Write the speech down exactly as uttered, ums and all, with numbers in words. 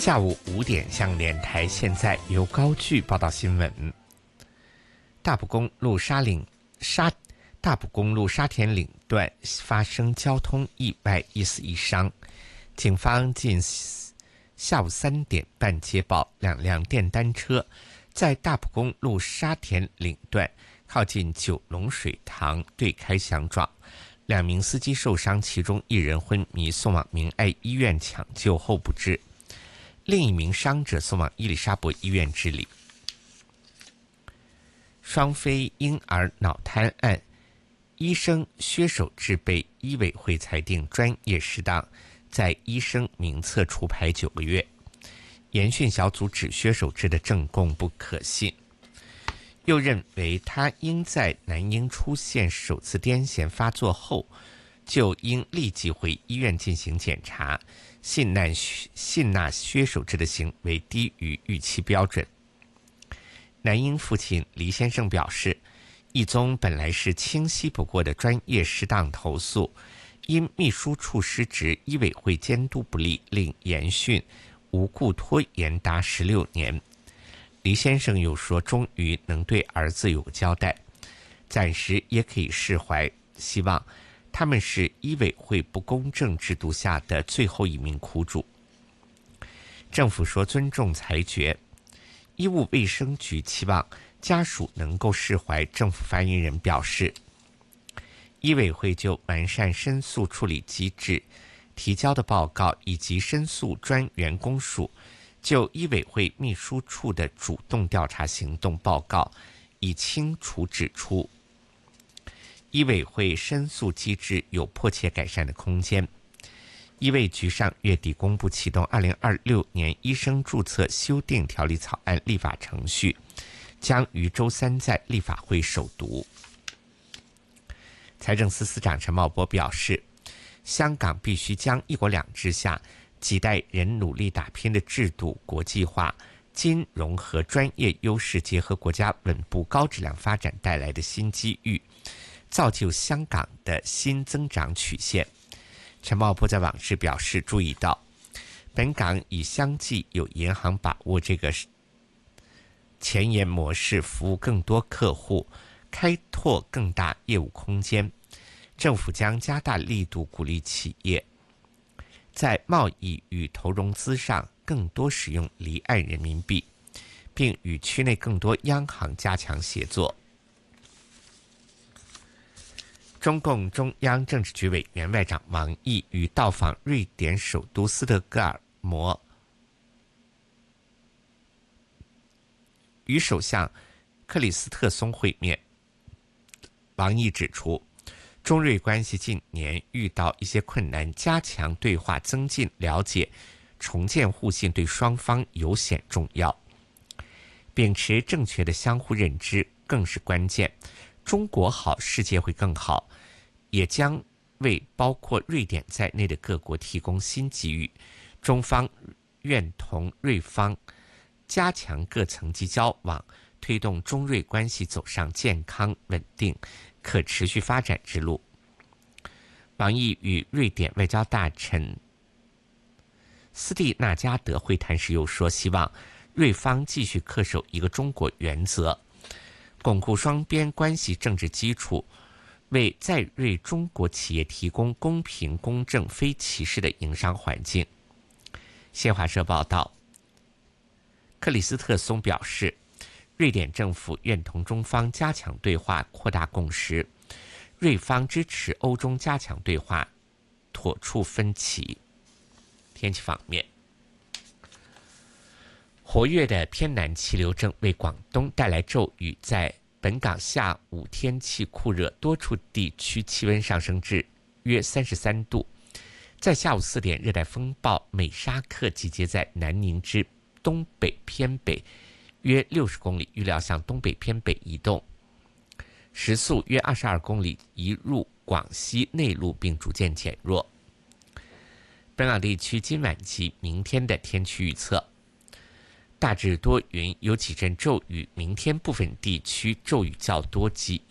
下午五点，香港电台现在由高炬报道新闻。大埔公路沙岭沙大埔公路沙田岭段发生交通意外，一死一伤。警方近下午三点半接报，两辆电单车在大埔公路沙田岭段靠近九龙水塘对开相撞，两名司机受伤，其中一人昏迷，送往明爱医院抢救后不治。另一名伤者送往伊丽莎白医院治理。双非婴儿脑瘫案，医生薛守志被医委会裁定专业失当，在医生名册除牌九个月。研讯小组指薛守志的证供不可信，又认为他应在男婴出现首次癫痫发作后，就应立即回医院进行检查，信纳信纳薛守志的行为低于预期标准。男婴父亲黎先生表示，一宗本来是清晰不过的专业失当投诉，因秘书处失职，医委会监督不力，令研讯无故拖延达十六年。黎先生又说，终于能对儿子有个交代，暂时也可以释怀，希望他们是医委会不公正制度下的最后一名苦主。政府说尊重裁决，医务卫生局期望家属能够释怀。政府发言人表示，医委会就完善申诉处理机制提交的报告以及申诉专员公署就医委会秘书处的主动调查行动报告已清楚指出，医委会申诉机制有迫切改善的空间。医卫局上月底公布启动二零二六年医生注册修订条例草案立法程序，将于周三在立法会首读。财政司司长陈茂波表示，香港必须将一国两制下几代人努力打拼的制度国际化、金融和专业优势结合国家稳步高质量发展带来的新机遇，造就香港的新增长曲线。陈茂波在网誌表示，注意到本港已相继有银行把握这个前沿模式，服务更多客户，开拓更大业务空间。政府将加大力度鼓励企业在贸易与投融资上更多使用离岸人民币，并与区内更多央行加强协作。中共中央政治局委员外长王毅与到访瑞典首都斯德哥尔摩与首相克里斯特松会面。王毅指出，中瑞关系近年遇到一些困难，加强对话、增进了解、重建互信对双方尤显重要。秉持正确的相互认知更是关键。中国好，世界会更好，也将为包括瑞典在内的各国提供新机遇。中方愿同瑞方加强各层级交往，推动中瑞关系走上健康、稳定、可持续发展之路。王毅与瑞典外交大臣斯蒂纳加德会谈时又说，希望瑞方继续恪守一个中国原则，巩固双边关系政治基础，为在瑞中国企业提供公平、公正、非歧视的营商环境。新华社报道，克里斯特松表示，瑞典政府愿同中方加强对话，扩大共识。瑞方支持欧中加强对话，妥处分歧。天气方面，活跃的偏南气流正为广东带来骤雨，在本港下午天气酷热，多处地区气温上升至约三十三度。在下午四点，热带风暴美沙克集结在南宁之东北偏北约六十公里，预料向东北偏北移动，时速约二十二公里，移入广西内陆并逐渐减弱。本港地区今晚及明天的天气预测，大致多云，有几阵骤雨，明天部分地区骤雨较多及